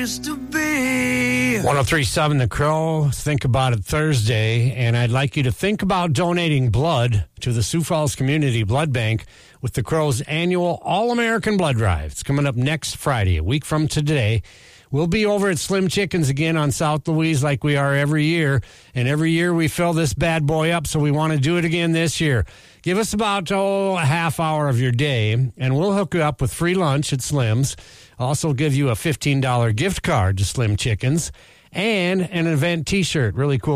To be 1037 The Crow, Think About It Thursday, and I'd like you to think about donating blood to the Sioux Falls Community Blood Bank with the Crow's annual All-American Blood Drive. It's coming up next Friday, a week from today. We'll be over at Slim Chickens again on South Louise like we are every year, and every year we fill this bad boy up, so we want to do it again this year. Give us about, a half hour of your day, and we'll hook you up with free lunch at Slim's. Also give you a $15 gift card to Slim Chickens and an event T-shirt. Really cool.